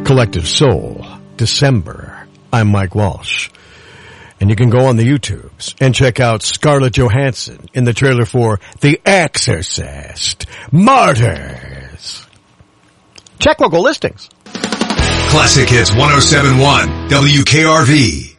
Collective Soul, December. I'm Mike Walsh. And you can go on the YouTubes and check out Scarlett Johansson in the trailer for The Exorcist. Martyrs. Check local listings. Classic Hits 107.1 WKRV.